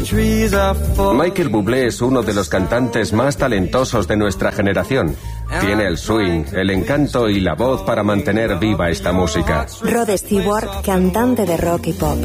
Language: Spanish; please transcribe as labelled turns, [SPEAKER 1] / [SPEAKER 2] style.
[SPEAKER 1] Michael Bublé es uno de los cantantes más talentosos de nuestra generación. Tiene el swing, el encanto y la voz para mantener viva esta música.
[SPEAKER 2] Rod Stewart, cantante de rock y pop.